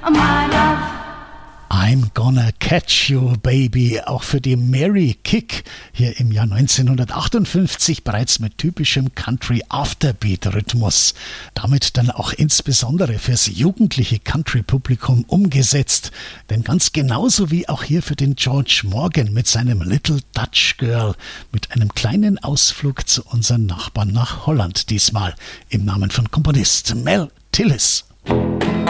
my love. I'm Gonna Catch You, Baby, auch für die Mary Kick, hier im Jahr 1958 bereits mit typischem Country-Afterbeat-Rhythmus. Damit dann auch insbesondere fürs jugendliche Country-Publikum umgesetzt. Denn ganz genauso wie auch hier für den George Morgan mit seinem Little Dutch Girl, mit einem kleinen Ausflug zu unseren Nachbarn nach Holland diesmal, im Namen von Komponist Mel Tillis.